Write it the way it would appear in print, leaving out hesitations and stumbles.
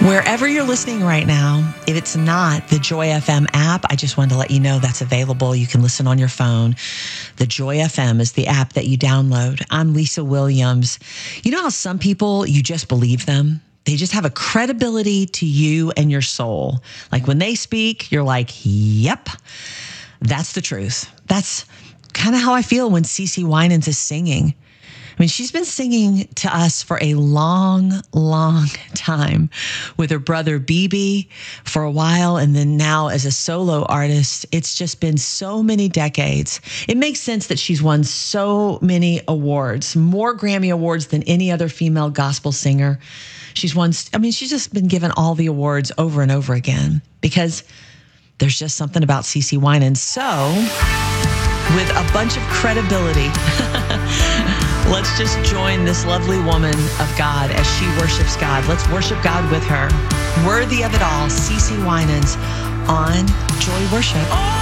Wherever you're listening right now, if it's not the Joy FM app, I just wanted to let you know that's available. You can listen on your phone. The Joy FM is the app that you download. I'm Lisa Williams. You know how some people, you just believe them? They just have a credibility to you and your soul. Like when they speak, you're like, yep, that's the truth. That's kind of how I feel when CeCe Winans is singing. I mean, she's been singing to us for a long, long time with her brother BB for a while. And then now as a solo artist, it's just been so many decades. It makes sense that she's won so many awards, more Grammy awards than any other female gospel singer. She's just been given all the awards over and over again because there's just something about CeCe Winans. So with a bunch of credibility, let's just join this lovely woman of God as she worships God. Let's worship God with her. Worthy of it all, CeCe Winans on Joy Worship.